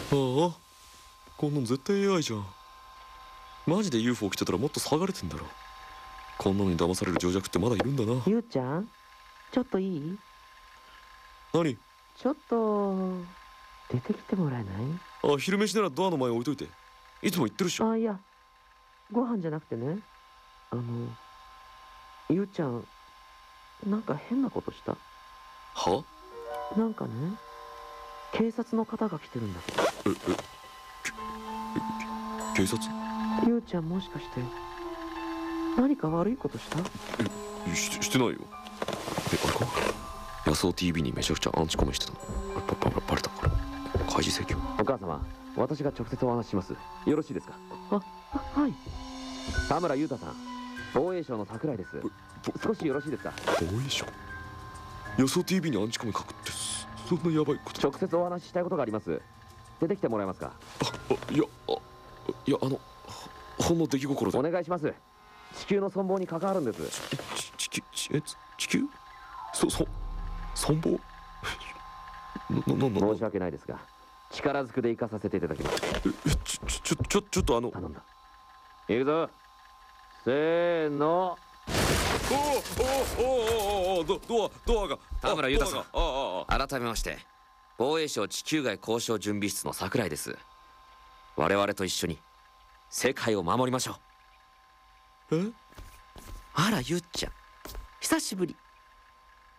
あ、こんなん絶対 AI じゃん。マジで UFO 来てたらもっと騒がれてんだろ。こんなのに騙される情弱ってまだいるんだな。 ゆうちゃん、ちょっといい？ 何？ ちょっと出てきてもらえない？ あ、昼飯ならドアの前置いといて。いつも言ってるっしょ。 あ、いや、ご飯じゃなくてね、ゆうちゃん、なんか変なことした？ は？ なんかね、警察の方が来てるんだけど。 警察？ ゆうちゃん、もしかして何か悪いことした？ してないよ。あれか？ヤスオ TV にめちゃくちゃアンチコメしてたの。バレたから開示請求。 お母様、私が直接お話しします。よろしいですか？ はい。 田村裕太さん、防衛省の桜井です。少しよろしいですか？ 防衛省？ヤスオ TV にアンチコメ書くってそんなヤバいこと？ 直接お話ししたいことがあります。出てきてもらえますか？ いやほんの出来心で。 お願いします。地球の存亡に関わるんです。 地球？存亡？ 申し訳ないですが、力ずくで行かさせていただきます。 ちょっと頼んだ。行くぞ。せーの。 ドアが。 田村裕太さん、改めまして防衛省地球外交渉準備室の桜井です。我々と一緒に世界を守りましょう。 え？ あらゆっちゃん、久しぶり。